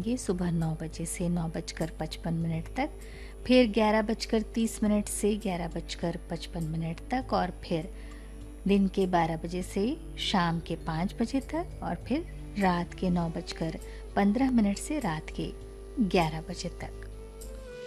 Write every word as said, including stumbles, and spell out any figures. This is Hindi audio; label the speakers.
Speaker 1: करेंगे सुबह नौ बजे से नौ बजकर पचपन मिनट तक, फिर ग्यारह बजकर तीस मिनट से ग्यारह बजकर पचपन मिनट तक, और फिर दिन के बारह बजे से शाम के पाँच बजे तक, और फिर रात के नौ बजकर पंद्रह मिनट से रात के ग्यारह बजे तक।